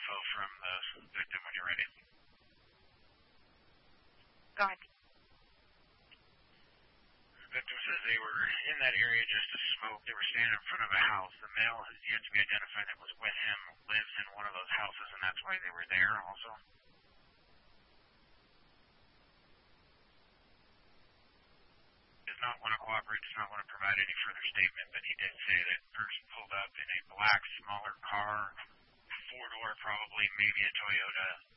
info from the victim when you're ready. Go ahead. The victim says they were in that area just to smoke. They were standing in front of a house. The male has yet to be identified that was with him, lives in one of those houses, and that's why they were there also. Does not want to cooperate, does not want to provide any further statement, but he did say that person pulled up in a black, smaller car, four-door probably, maybe a Toyota,